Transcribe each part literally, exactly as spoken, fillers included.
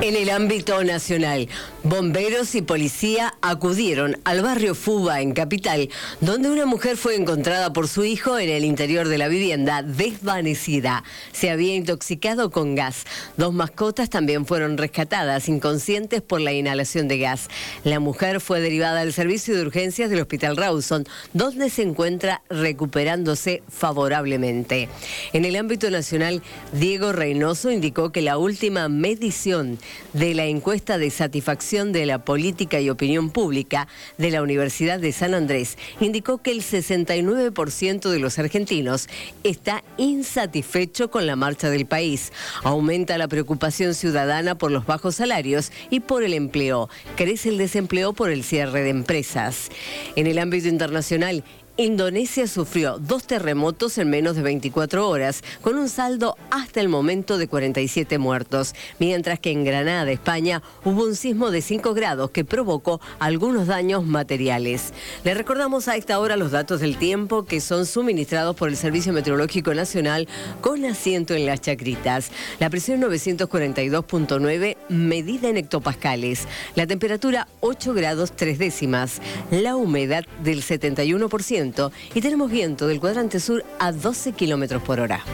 En el ámbito nacional, bomberos y policía acudieron al barrio Fuba en Capital, donde una mujer fue encontrada por su hijo en el interior de la vivienda, desvanecida. Se había intoxicado con gas. Dos mascotas también fueron rescatadas, inconscientes por la inhalación de gas. La mujer fue derivada al servicio de urgencias del Hospital Rawson, donde se encuentra recuperándose favorablemente. En el ámbito nacional, Diego Reynoso indicó que la última medición de la encuesta de satisfacción de la política y opinión pública de la Universidad de San Andrés indicó que el sesenta y nueve por ciento de los argentinos está insatisfecho con la marcha del país. Aumenta la preocupación ciudadana por los bajos salarios y por el empleo. Crece el desempleo por el cierre de empresas. En el ámbito internacional, Indonesia sufrió dos terremotos en menos de veinticuatro horas, con un saldo hasta el momento de cuarenta y siete muertos, mientras que en Granada, España, hubo un sismo de cinco grados que provocó algunos daños materiales. Le recordamos a esta hora los datos del tiempo que son suministrados por el Servicio Meteorológico Nacional con asiento en las Chacritas. La presión novecientos cuarenta y dos punto nueve, medida en hectopascales. La temperatura ocho grados tres décimas. La humedad del setenta y uno por ciento. Y tenemos viento del cuadrante sur a doce kilómetros por hora.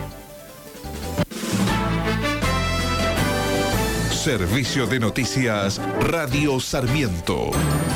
Servicio de Noticias Radio Sarmiento.